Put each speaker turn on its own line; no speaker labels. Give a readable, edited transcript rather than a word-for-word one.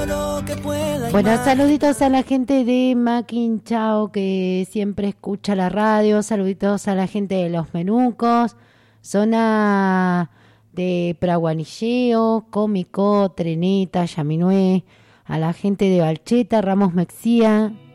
Bueno, saluditos a la gente de Maquinchao que siempre escucha la radio, saluditos a la gente de Los Menucos, zona de Praguanilleo, Cómico, Treneta, Yaminué, a la gente de Balcheta, Ramos Mexía,